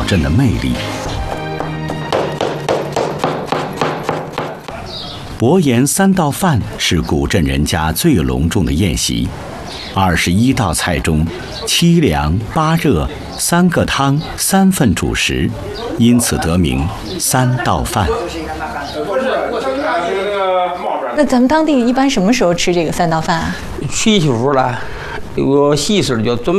镇的魅力。伯言3道饭是古镇人家最隆重的宴席，21道菜中7凉8热3个汤3份主食，因此得名3道饭。 那咱们当地一般什么时候吃这个3道饭啊？ 水秋了，有喜事就准备。